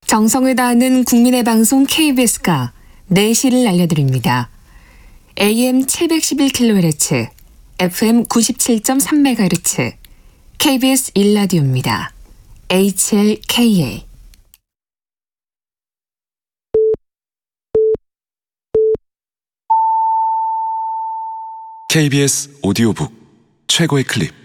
정성을 다하는 국민의 방송 KBS가 4시를 알려드립니다. AM 711kHz, FM 97.3MHz, KBS 1라디오입니다. HLKA. KBS 오디오북 최고의 클립.